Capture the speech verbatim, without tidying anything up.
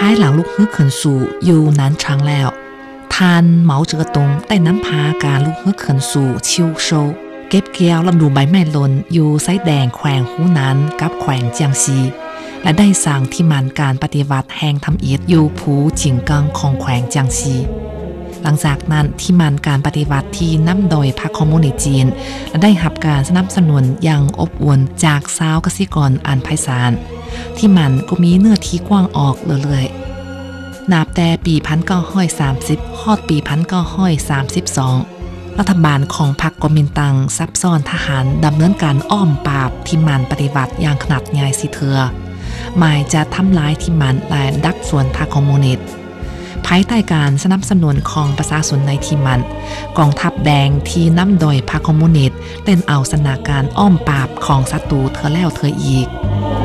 ายหลังลุกฮึกขึ้นสู่อยู่นั้นครั้งแล้วทานเหมาเจอตรงได้น้ำพาการลุกฮึกขึ้นสู่ชิวโชเก็บเกี่ยวลำดูใบไม้หล่นอยู่ไซแดงแขวงหูนั้นกับแขวงเจียงซีและได้สั่งที่มันการปฏิวัติแห่งทำอีดอยู่ผูจิงกังของแขวงเจียงซีหลังจากนั้นที่มันการปฏิวัติที่นำโดยพรรคคอมมิวนิสต์จีนและได้รับการสนับสนุนอย่างอบอุ่นจากชาวเกษตรกรอันไพศาลที่มันก็มีเนื้อที่กว้างออกเรื่อยๆนับแต่ปีหนึ่งพันเก้าร้อยสามสิบฮอดปีหนึ่งพันเก้าร้อยสามสิบสองรัฐบาลของพรรคก๊กมินตั๋งซับซ้อนทหารดำเนินการอ้อมปราบที่มันปฏิวัติอย่างขนาดใหญ่สิเถือหมายจะทำลายที่มันและดักส่วนพรรคคอมมิวนิสต์ภายใต้การสนับสนุนของประชาชนในที่มันกองทัพแดงที่นำโดยพรรคคอมมิวนิสต์เล่นเอาสถานการณ์อ้อมปราบของศัตรูเธอแล้วเธออีก